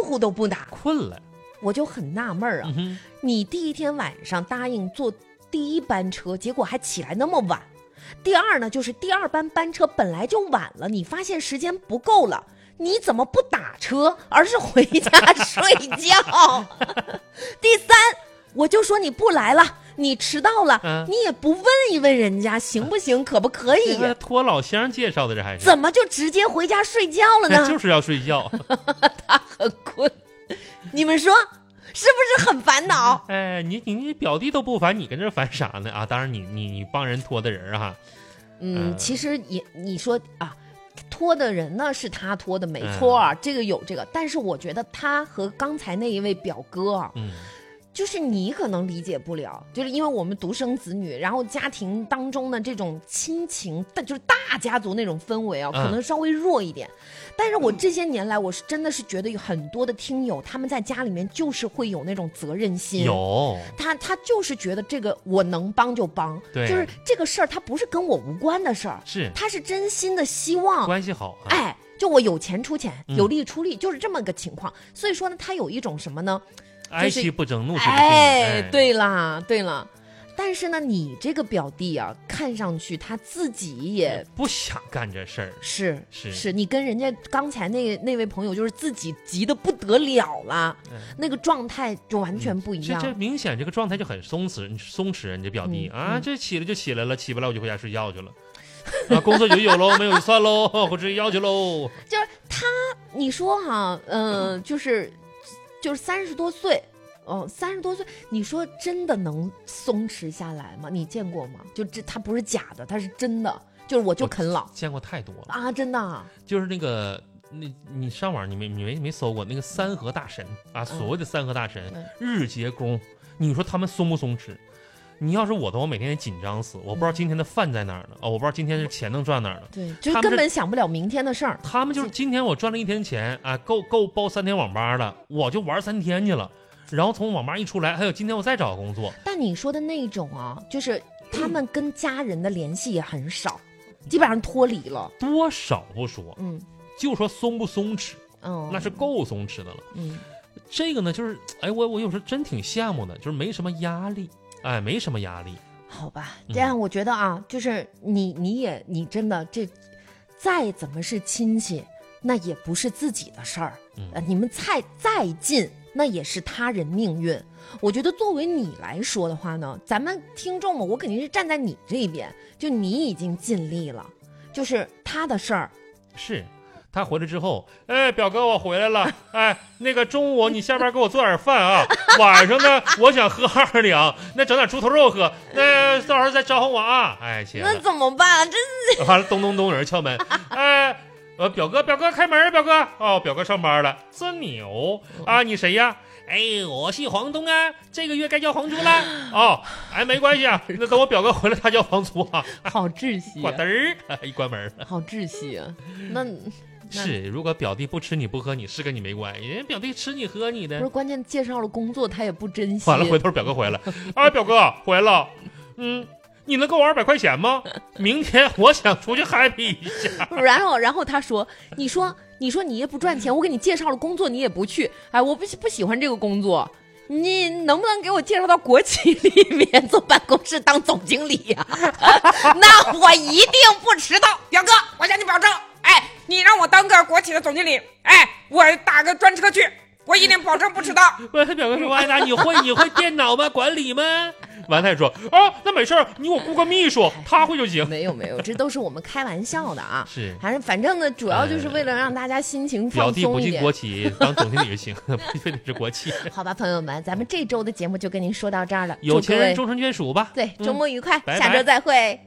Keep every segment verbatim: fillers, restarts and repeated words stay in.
呼都不打， 困了。 我就很纳闷啊、嗯，你第一天晚上答应坐第一班车，结果还起来那么晚。第二呢，就是第二班班车本来就晚了，你发现时间不够了，你怎么不打车，而是回家睡觉？第三，我就说你不来了，你迟到了、嗯、你也不问一问人家行不行、嗯、可不可以？ 托老乡介绍的，这还是怎么就直接回家睡觉了呢？ 就是要睡觉。 他很困，你们说是不是很烦恼？ 哎，你你你表弟都不烦，你跟这烦啥呢？啊，当然你你你帮人拖的人哈、啊。 嗯，呃、其实也你说啊，拖的人呢是他拖的，没错啊、嗯，这个有这个，但是我觉得他和刚才那一位表哥啊，嗯。就是你可能理解不了，就是因为我们独生子女，然后家庭当中的这种亲情，但就是大家族那种氛围啊，可能稍微弱一点。嗯、但是我这些年来，我是真的是觉得有很多的听友，他们在家里面就是会有那种责任心， 有他他就是觉得这个我能帮就帮， 对， 就是这个事儿他不是跟我无关的事儿， 是他是真心的希望关系好、啊， 哎，就我有钱出钱，有力出力，嗯、就是这么个情况。所以说呢，他有一种什么呢？ 哀其不争，怒其不平。 哎，对啦，对了，但是呢，你这个表弟啊，看上去他自己也不想干这事儿， 是是是，你跟人家刚才那那位朋友就是自己急得不得了了，嗯、那个状态就完全不一样。 嗯、这这明显这个状态就很松弛，你松弛，你这表弟、嗯、啊，这起来就起来了，起不来我就回家睡觉去了。啊，工作有有喽，没有就算喽，我睡觉去喽。 就是他，你说哈，嗯、呃，就是。就是三十多岁，嗯，三十多岁，你说真的能松弛下来吗？你见过吗？就这，他不是假的，他是真的。就是我就啃老， 见过太多了啊，真的、啊。 就是那个，那你上网你没你没没搜过那个三河大神啊？所谓的三河大神，嗯、日结功，你说他们松不松弛？你要是我的，我每天也紧张死，我不知道今天的饭在哪儿呢？哦，我不知道今天是钱能赚哪儿呢？ 对，就是根本想不了明天的事儿。 他们就是今天我赚了一天钱啊，够够包三天网吧了，我就玩三天去了，然后从网吧一出来，还有今天我再找工作。 但你说的那种啊，就是他们跟家人的联系也很少，嗯、基本上脱离了。 多少不说，嗯，就说松不松弛， 嗯， 那是够松弛的了。 嗯， 这个呢，就是哎，我我有时候真挺羡慕的，就是没什么压力。哎，没什么压力， 好吧？这样我觉得啊，嗯、就是你，你也，你真的这，再怎么是亲戚，那也不是自己的事儿。嗯、呃，你们再再近，那也是他人命运。我觉得作为你来说的话呢，咱们听众们，我肯定是站在你这一边，就你已经尽力了，就是他的事儿， 是。他回来之后，哎，表哥，我回来了。哎，那个中午你下班给我做点饭啊。晚上呢，我想喝二两，那整点猪头肉喝。那到时候再招呼我啊。哎，亲爱的， 那怎么办？真是。 完了，咚咚咚，有人敲门。哎，呃，表哥，表哥开门，表哥。哦，表哥上班了。这牛啊，你谁呀？哎，我是房东啊，这个月该交房租了。哦，哎，没关系啊，那等我表哥回来，他交房租啊。 好窒息、啊。 关灯儿，一关门了。 好窒息啊，那。 是，如果表弟不吃你不喝你，是跟你没关系，人家表弟吃你喝你的。 不是，关键介绍了工作他也不珍惜。 完了，回头表哥回来，啊，表哥回来了，嗯，你能给我二百块钱吗？明天我想出去 happy 一下。 然后，然后他说，你说，你说你也不赚钱，我给你介绍了工作你也不去，哎，我不不喜欢这个工作，你能不能给我介绍到国企里面坐办公室当总经理呀、啊？那我一定不迟到， 表哥，我向你保证。哎，你让我当个国企的总经理，哎，我打个专车去，我一定保证不迟到。 我表哥说：“艾达，你会你会电脑吗？管理吗？”完他也说：“啊，那没事儿，你我雇个秘书，他会就行。” 没有没有，这都是我们开玩笑的啊。 是， 反正反正呢，主要就是为了让大家心情放松一点。 表弟不进国企当总经理就行，非得是国企。 好吧，朋友们，咱们这周的节目就跟您说到这儿了。 有钱人终成眷属吧。 对，周末愉快， 嗯、 下周再会。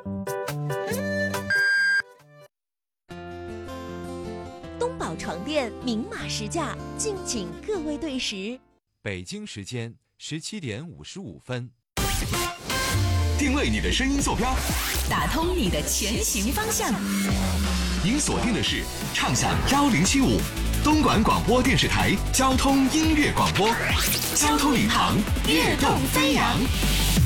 床垫明码实价，敬请各位对时。 北京时间十七点五十五分。 定位你的声音坐标， 打通你的前行方向。 您锁定的是畅享幺零七五东莞广播电视台交通音乐广播，交通领航，跃动飞扬。